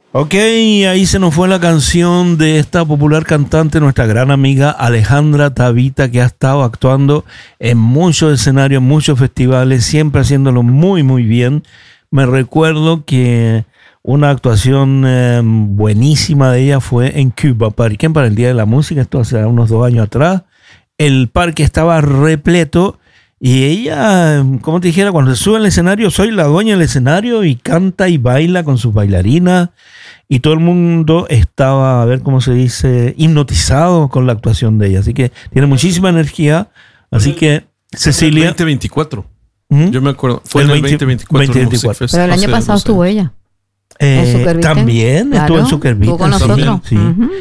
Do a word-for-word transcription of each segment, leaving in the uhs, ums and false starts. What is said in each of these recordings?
Ok, ahí se nos fue la canción de esta popular cantante, nuestra gran amiga Alejandra Tabita, que ha estado actuando en muchos escenarios, muchos festivales, siempre haciéndolo muy, muy bien. Me recuerdo que una actuación eh, buenísima de ella fue en Cuba Park, para el Día de la Música, esto hace unos dos años atrás. El parque estaba repleto. Y ella, como te dijera, cuando se sube al escenario, soy la dueña del escenario y canta y baila con sus bailarinas. Y todo el mundo estaba, a ver cómo se dice, hipnotizado con la actuación de ella. Así que tiene muchísima energía. Así que, Cecilia. veinte veinticuatro. ¿Mm? Yo me acuerdo. Fue el en el veinte veinticuatro. veinte veinticuatro. Pero el año pasado estuvo ella. Eh, también claro, estuvo en Zuckerbeat. Estuvo con nosotros. Sí. Uh-huh.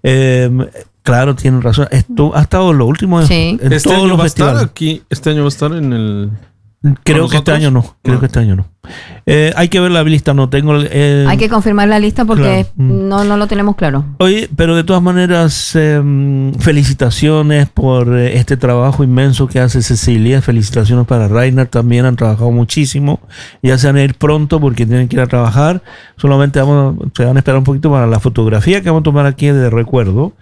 Eh, claro, tienen razón. Estuvo, ha estado los últimos sí. en este todos año los va festivales. A estar aquí, este año va a estar en el... Creo que este año no. Creo no. que este año no. Eh, hay que ver la lista, no tengo. Eh, hay que confirmar la lista porque claro. no, no lo tenemos claro. Oye, pero de todas maneras, eh, felicitaciones por eh, este trabajo inmenso que hace Cecilia. Felicitaciones para Rainer, también han trabajado muchísimo. Ya se van a ir pronto porque tienen que ir a trabajar. Solamente vamos, se van a esperar un poquito para la fotografía que vamos a tomar aquí de recuerdo.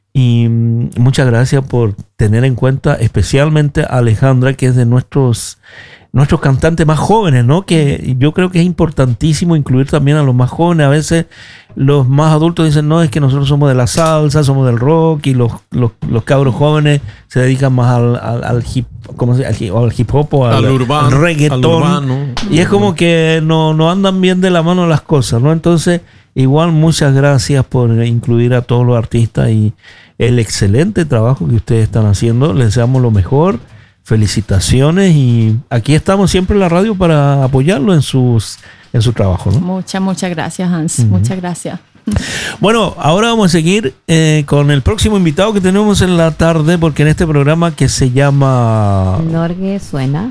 Y mm, muchas gracias por tener en cuenta especialmente a Alejandra, que es de nuestros nuestros cantantes más jóvenes, ¿no? Que yo creo que es importantísimo incluir también a los más jóvenes. A veces los más adultos dicen, no, es que nosotros somos de la salsa, somos del rock, y los, los, los cabros jóvenes se dedican más al, al, al hip, ¿cómo se llama? Al, al hip hop o al, al, urbano, al reggaetón. Al urbano. Y es como que no, no andan bien de la mano las cosas, ¿no? Entonces, igual muchas gracias por incluir a todos los artistas y el excelente trabajo que ustedes están haciendo. Les deseamos lo mejor. Felicitaciones y aquí estamos siempre en la radio para apoyarlo en sus en su trabajo, ¿no? Muchas, muchas gracias, Hans. Uh-huh. Muchas gracias. Bueno, ahora vamos a seguir eh, con el próximo invitado que tenemos en la tarde, porque en este programa que se llama Norge Suena.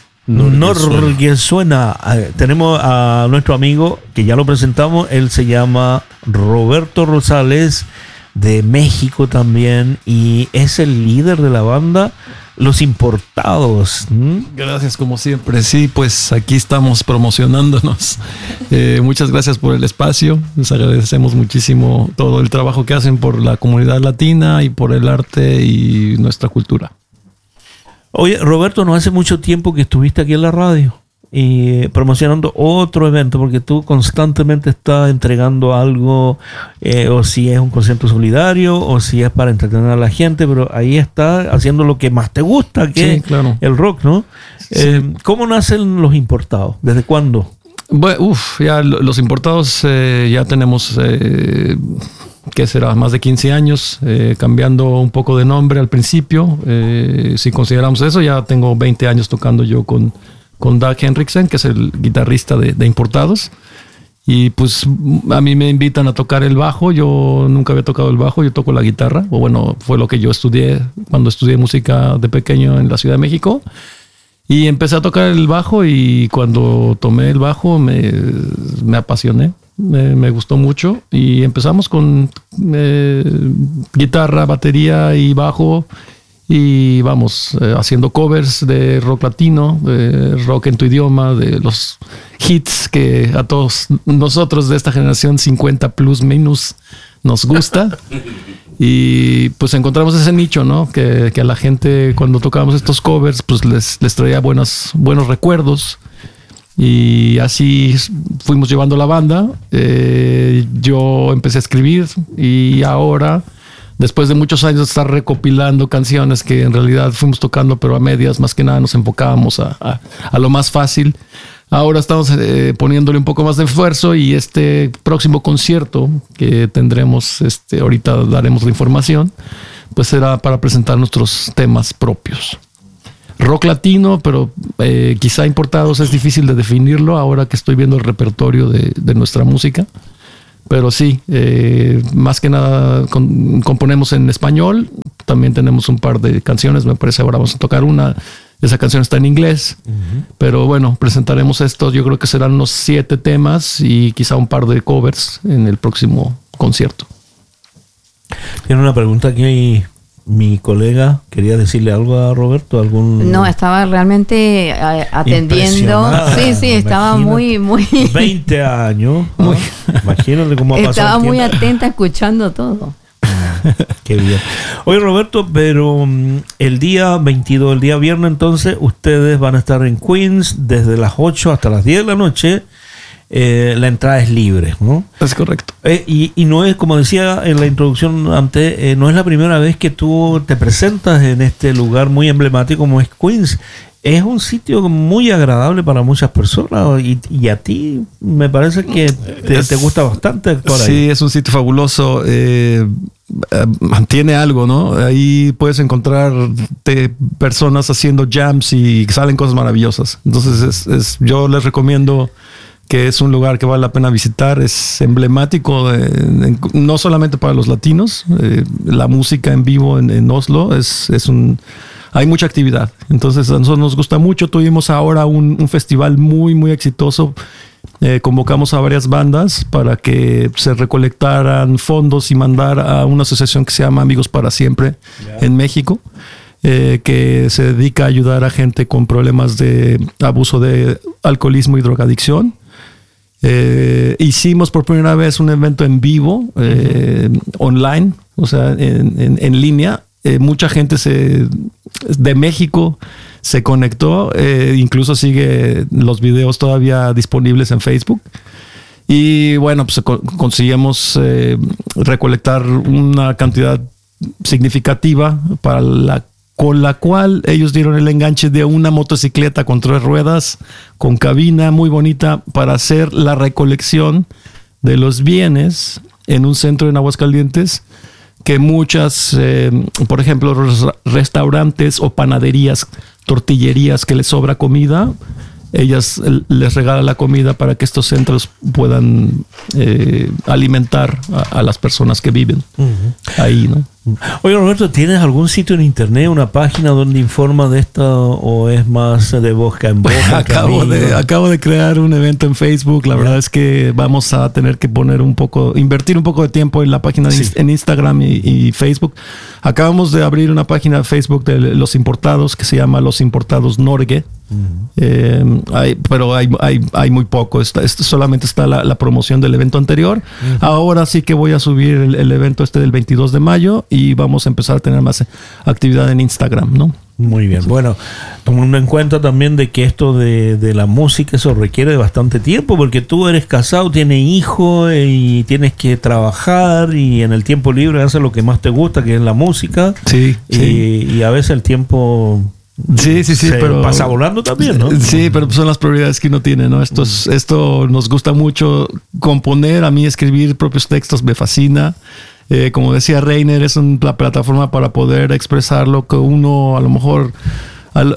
Norge Suena. Eh, tenemos a nuestro amigo que ya lo presentamos, él se llama Roberto Rosales, de México también, y es el líder de la banda Los Importados. ¿Mm? Gracias, como siempre. Sí, pues aquí estamos promocionándonos. Eh, muchas gracias por el espacio. Les agradecemos muchísimo todo el trabajo que hacen por la comunidad latina y por el arte y nuestra cultura. Oye, Roberto, no hace mucho tiempo que estuviste aquí en la radio y promocionando otro evento, porque tú constantemente estás entregando algo, eh, o si es un concierto solidario, o si es para entretener a la gente, pero ahí estás haciendo lo que más te gusta, que sí, es claro. el rock, ¿no? Sí. Eh, ¿Cómo nacen Los Importados? ¿Desde cuándo? Bueno, uf, ya Los Importados eh, ya tenemos, eh, ¿qué será? Más de quince años, eh, cambiando un poco de nombre al principio. Eh, si consideramos eso, ya tengo veinte años tocando yo con con Dag Henriksen, que es el guitarrista de, de Importados. Y pues a mí me invitan a tocar el bajo. Yo nunca había tocado el bajo, yo toco la guitarra. O bueno, fue lo que yo estudié cuando estudié música de pequeño en la Ciudad de México. Y empecé a tocar el bajo y cuando tomé el bajo me, me apasioné. Me, me gustó mucho y empezamos con eh, guitarra, batería y bajo. Y vamos, eh, haciendo covers de rock latino, de rock en tu idioma, de los hits que a todos nosotros de esta generación cincuenta plus minus nos gusta. Y pues encontramos ese nicho, ¿no? Que, que a la gente cuando tocábamos estos covers pues les, les traía buenos, buenos recuerdos. Y así fuimos llevando la banda. Eh, yo empecé a escribir y ahora, después de muchos años de estar recopilando canciones que en realidad fuimos tocando pero a medias, más que nada nos enfocábamos a, a, a lo más fácil. Ahora estamos eh, poniéndole un poco más de esfuerzo y este próximo concierto que tendremos, este, ahorita daremos la información, pues será para presentar nuestros temas propios. Rock latino, pero eh, quizá Importados es difícil de definirlo ahora que estoy viendo el repertorio de, de nuestra música. Pero sí, eh, más que nada con, componemos en español. También tenemos un par de canciones, me parece ahora vamos a tocar una. Esa canción está en inglés. Uh-huh. Pero bueno, presentaremos estos, yo creo que serán unos siete temas y quizá un par de covers en el próximo concierto. Tiene una pregunta aquí mi colega quería decirle algo a Roberto, algún No, estaba realmente eh, atendiendo. Impresionada, Sí, sí, estaba imagínate. muy, muy. veinte años. ¿no? Imagínate cómo ha pasado Estaba el muy tiempo. atenta escuchando todo. Qué bien. Oye, Roberto, pero um, el día veintidós, el día viernes, entonces, ustedes van a estar en Queens desde las ocho hasta las diez de la noche. Eh, la entrada es libre, ¿no? Es correcto. Eh, y, y no es, como decía en la introducción antes, eh, no es la primera vez que tú te presentas en este lugar muy emblemático como es Queens. Es un sitio muy agradable para muchas personas y, y a ti me parece que te, te gusta bastante actuar ahí. Sí, es un sitio fabuloso. Eh, eh, mantiene algo, ¿no? Ahí puedes encontrar personas haciendo jams y salen cosas maravillosas. Entonces, es, es, yo les recomiendo que es un lugar que vale la pena visitar. Es emblemático, de, de, no solamente para los latinos. Eh, la música en vivo en, en Oslo es, es un... Hay mucha actividad, entonces a nosotros nos gusta mucho. Tuvimos ahora un, un festival muy, muy exitoso. Eh, convocamos a varias bandas para que se recolectaran fondos y mandar a una asociación que se llama Amigos para Siempre yeah. en México, eh, que se dedica a ayudar a gente con problemas de abuso de alcoholismo y drogadicción. Eh, hicimos por primera vez un evento en vivo, eh, uh-huh. online, o sea, en, en, en línea. Eh, mucha gente se, de México se conectó, eh, incluso sigue los videos todavía disponibles en Facebook. Y bueno, pues co- conseguimos eh, recolectar una cantidad significativa para la, con la cual ellos dieron el enganche de una motocicleta con tres ruedas, con cabina muy bonita, para hacer la recolección de los bienes en un centro en Aguascalientes, que muchas, eh, por ejemplo, res- restaurantes o panaderías, tortillerías que les sobra comida, ellas les regalan la comida para que estos centros puedan eh, alimentar a, a las personas que viven uh-huh. ahí, ¿no? Oye, Roberto, ¿tienes algún sitio en internet, una página donde informa de esto o es más de boca en boca? acabo, de, acabo de crear un evento en Facebook. La verdad es que vamos a tener que poner un poco, invertir un poco de tiempo en la página de, sí. en Instagram y, y Facebook. Acabamos de abrir una página de Facebook de los importados que se llama Los Importados Norge. Uh-huh. Eh, hay, pero hay, hay, hay muy poco. Está, esto solamente está la, la promoción del evento anterior. Uh-huh. Ahora sí que voy a subir el, el evento este del veintidós de mayo y vamos a empezar a tener más actividad en Instagram, ¿no? Muy bien. Bueno, tomando en cuenta también de que esto de, de la música, eso requiere de bastante tiempo, porque tú eres casado, tienes hijos y tienes que trabajar y en el tiempo libre haces lo que más te gusta, que es la música. Sí. Y, sí. y a veces el tiempo... Sí, sí, sí, se pero pasa volando también, ¿no? Sí, pero son las prioridades que uno tiene, ¿no? Esto, es, esto nos gusta mucho componer, a mí escribir propios textos me fascina. Eh, como decía Reiner, es una plataforma para poder expresar lo que uno a lo mejor al,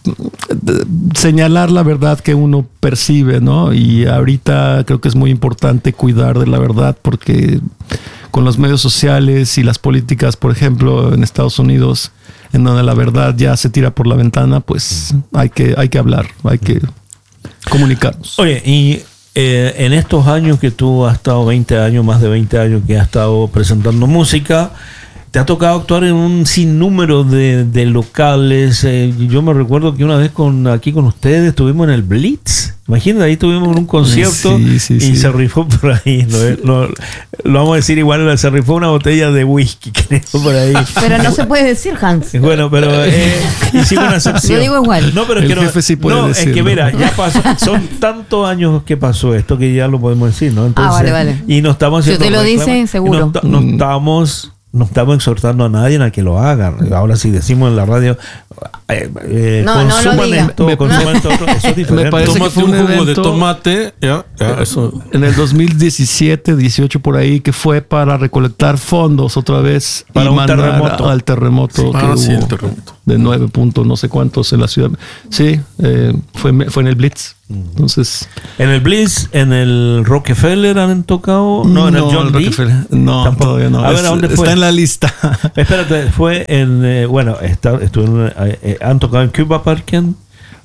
eh, señalar la verdad que uno percibe, ¿no? Y ahorita creo que es muy importante cuidar de la verdad, porque con los medios sociales y las políticas, por ejemplo, en Estados Unidos, en donde la verdad ya se tira por la ventana, pues hay que, hay que hablar, hay que comunicarnos. Oye, y eh, en estos años que tú has estado, veinte años, más de veinte años que has estado presentando música, te ha tocado actuar en un sinnúmero de, de locales. Eh, yo me recuerdo que una vez con aquí con ustedes estuvimos en el Blitz. Imagínate, ahí estuvimos en un concierto sí, sí, y sí. se rifó por ahí. Lo, lo, lo vamos a decir igual, se rifó una botella de whisky, creo, por ahí. Pero no se puede decir, Hans. Bueno, pero eh, hicimos una excepción. Yo digo igual. No, pero es el que no, jefe sí puede no, decirlo. es que mira, ya pasó, son tantos años que pasó esto que ya lo podemos decir, ¿no? Entonces, ah, vale, vale. Y no estamos si haciendo usted lo reclamos, dice, seguro. No, no estamos... No estamos exhortando a nadie a que lo hagan. Ahora si decimos en la radio, eh, eh, no, no consuman lo diga. esto, Me, consuman me, esto, otro, eso es diferente. Me parece Tómate que fue un un jugo evento, de tomate, ya, ya, eso. En el dos mil diecisiete, dieciocho por ahí, que fue para recolectar fondos otra vez para y un mandar terremoto. al terremoto Sí. que Ah, hubo sí, el terremoto. de nueve puntos no sé cuántos en la ciudad. Sí, eh, fue, fue en el Blitz. Entonces, en el Blitz, en el Rockefeller han tocado, no, en el John Lee. No, Tampoco. todavía no. A ver, Es, ¿a dónde fue? Está en la lista. Espérate, fue en, eh, bueno, está, estuvo en, eh, eh, han tocado en Cuba Park,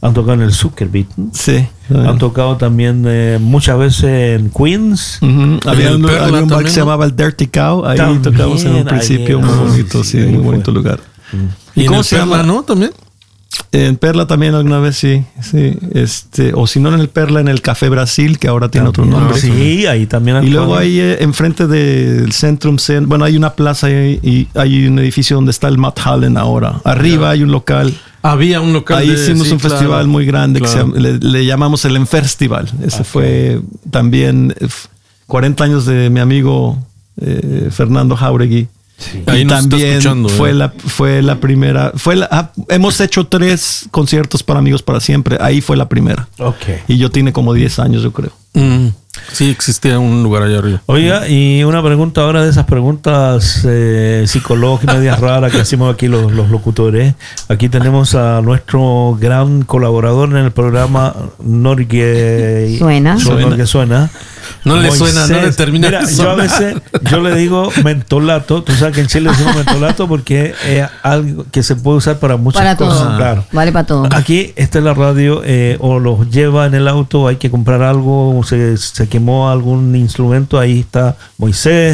han tocado en el Zuckerbeat, Sí. han tocado también eh, muchas veces en Queens. Uh-huh. Había, el un, Perla había un bar también, que se ¿no? llamaba el Dirty Cow. Ahí También, tocamos en un principio, ahí, muy ah, bonito, sí, sí, ahí muy fue. bonito lugar. ¿Y, ¿Y en cómo el se Perla, llama? no? También. En Perla también alguna vez, sí, sí. Este, o si no en el Perla, en el Café Brasil, que ahora tiene otro También, nombre. Sí, ahí también han Y luego tocado. ahí eh, enfrente del Centrum, Cen- bueno, hay una plaza y, y hay un edificio donde está el Matt Hallen ahora. Arriba hay un local. Había un local. Ahí de- hicimos sí, un claro, festival muy grande claro. que se llama- le, le llamamos el Enfestival. Ese fue también eh, f- cuarenta años de mi amigo eh, Fernando Jauregui. Ahí Y nos está también escuchando, fue eh. la fue la primera, fue la, ah, hemos hecho tres conciertos para Amigos para Siempre. Ahí fue la primera. Ok. Y yo tiene como diez años, yo creo. Mm, sí, existía un lugar allá arriba. Oiga, y una pregunta ahora de esas preguntas eh, psicológicas, medias raras que hacemos aquí los, los locutores. Aquí tenemos a nuestro gran colaborador en el programa Norge Suena. Suena. Norge Suena. No le suena, no le Moisés. termina Mira, de yo a sonar. veces yo le digo mentolato. Tú sabes que en Chile decimos mentolato porque es algo que se puede usar para muchas Para cosas. todo. Claro. Vale para todo. Aquí está en la radio, eh, o los lleva en el auto, hay que comprar algo, o se, se quemó algún instrumento, ahí está Moisés,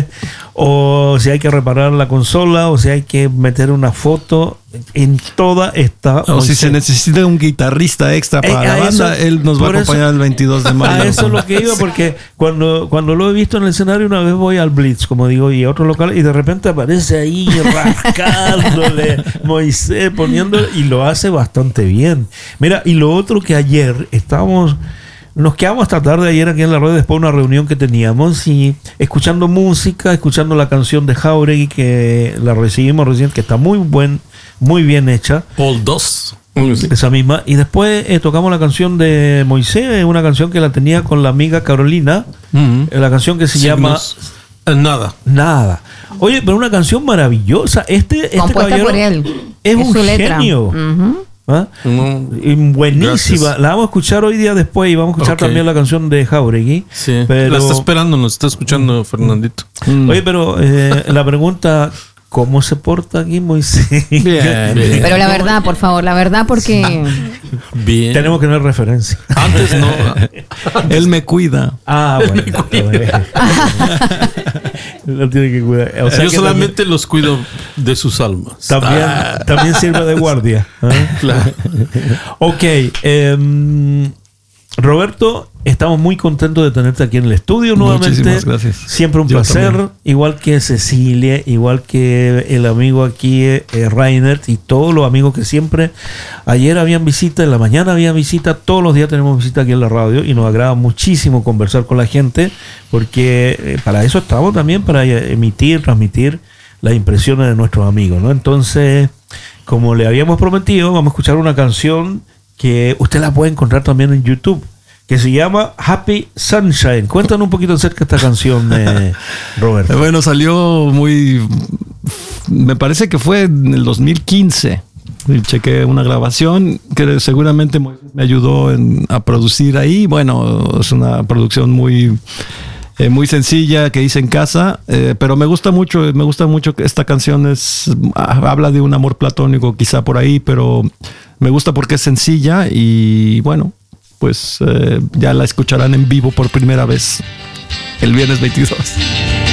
o si hay que reparar la consola, o si hay que meter una foto, en toda está O si Moisés. se necesita un guitarrista extra Eh, para la a banda, eso- él nos va a por eso- acompañar el veintidós de mayo. A eso es lo que iba, porque cuando, cuando lo he visto en el escenario, una vez voy al Blitz, como digo, y a otro local, y de repente aparece ahí rascándole, Moisés poniendo, y lo hace bastante bien. Mira, y lo otro que ayer estábamos, nos quedamos hasta tarde ayer aquí en la radio, después de una reunión que teníamos, y escuchando música, escuchando la canción de Jauregui, que la recibimos recién, que está muy buen, muy bien hecha. Paul dos. Esa misma. Y después eh, tocamos la canción de Moisés, una canción que la tenía con la amiga Carolina, Mm. eh, la canción que se llama Eh, Nada. Nada. Oye, pero una canción maravillosa. Este, este Compuesta caballero por él. es un su letra. genio. Ujú. ¿Ah? No. Y buenísima. Gracias. La vamos a escuchar hoy día después y vamos a escuchar Ok. también la canción de Jauregui. Sí. Pero, La está esperando, nos está escuchando Fernandito. Mm. oye, pero eh, la pregunta, ¿cómo se porta aquí Moisés? Bien, bien. Pero la verdad, por favor, la verdad, porque Bien. Tenemos que tener referencia. Antes no. Él me cuida. Ah, bueno. Lo tiene que cuidar. O sea Yo que solamente los cuido de sus almas. También, Ah, también sirve de guardia. ¿eh? claro. Ok. em, Roberto, estamos muy contentos de tenerte aquí en el estudio nuevamente. Muchísimas gracias. Siempre un Yo placer. también. Igual que Cecilia, igual que el amigo aquí, eh, Reinert, y todos los amigos que siempre. Ayer habían visita, en la mañana había visita, todos los días tenemos visita aquí en la radio y nos agrada muchísimo conversar con la gente, porque eh, para eso estamos también, para eh, emitir, transmitir las impresiones de nuestros amigos, ¿no? Entonces, como le habíamos prometido, vamos a escuchar una canción que usted la puede encontrar también en YouTube, que se llama Happy Sunshine. Cuéntanos un poquito acerca de esta canción, eh, Roberto. Bueno, salió muy... Me parece que fue en el dos mil quince. Y chequé una grabación que seguramente me ayudó en- a producir ahí. Bueno, es una producción muy... eh, muy sencilla que hice en casa, eh, pero me gusta mucho, me gusta mucho que esta canción es, ah, habla de un amor platónico quizá por ahí, pero me gusta porque es sencilla y bueno, pues eh, ya la escucharán en vivo por primera vez el viernes veintidós.